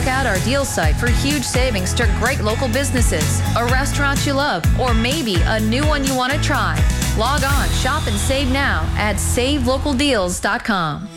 Check out our deal site for huge savings to great local businesses, a restaurant you love, or maybe a new one you want to try. Log on, shop, and save now at savelocaldeals.com.